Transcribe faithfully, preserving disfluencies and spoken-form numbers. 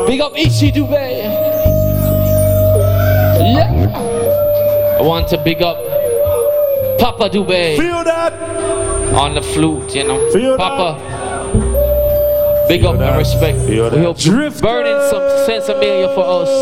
Big up Ishi Dubé. Yeah. I want to big up Papa Dubé. Feel that? On the flute, you know. Feel Papa. Big up and respect. We hope you burning some sense of media for us.